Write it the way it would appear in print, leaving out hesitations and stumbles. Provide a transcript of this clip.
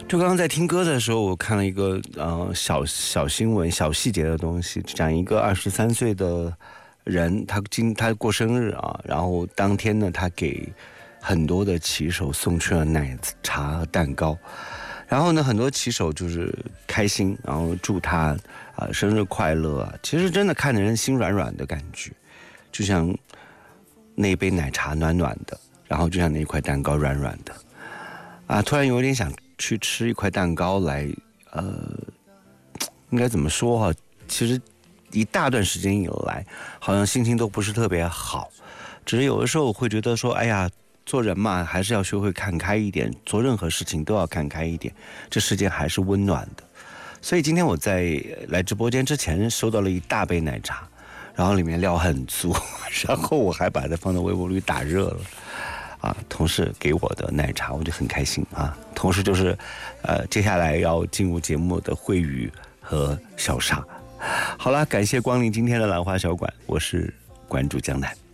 就刚刚在听歌的时候，我看了一个小新闻、小细节的东西，讲一个23岁的人，他过生日啊，然后当天呢，他给很多的骑手送去了奶茶和蛋糕，然后呢，很多骑手就是开心，然后祝他生日快乐啊，其实真的看着人心软软的感觉，就像那杯奶茶暖暖的，然后就像那块蛋糕软软的啊，突然有点想去吃一块蛋糕来，应该怎么说哈？其实一大段时间以来，好像心情都不是特别好，只是有的时候会觉得说，哎呀，做人嘛，还是要学会看开一点，做任何事情都要看开一点，这世界还是温暖的。所以今天我在来直播间之前收到了一大杯奶茶，然后里面料很足，然后我还把它放到微波炉里打热了。同事给我的奶茶，我就很开心啊。同时就是，接下来要进入节目的慧宇和小沙。好了，感谢光临今天的兰花小馆，我是关注江南。